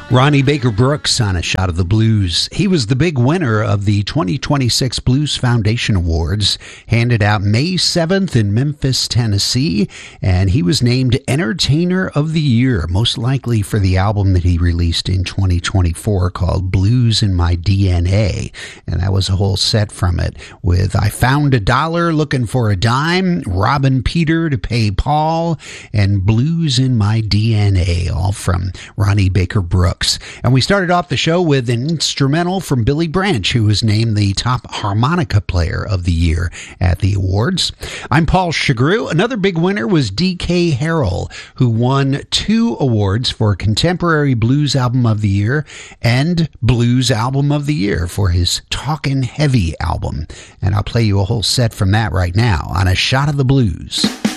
Ronnie Baker Brooks on A Shot of the Blues. He was the big winner of the 2026 Blues Foundation Awards, handed out May 7th in Memphis, Tennessee, and he was named Entertainer of the Year, most likely for the album that he released in 2024 called Blues in My DNA, and that was a whole set from it with I Found a Dollar Looking for a Dime, Robbin' Peter to Pay Paul, and Blues in My DNA, all from Ronnie Baker Brooks. And we started off the show with an instrumental from Billy Branch, who was named the top harmonica player of the year at the awards. I'm Paul Chagru. Another big winner was D.K. Harrell, who won 2 awards for Contemporary Blues Album of the Year and Blues Album of the Year for his Talkin' Heavy album. And I'll play you a whole set from that right now on A Shot of the Blues.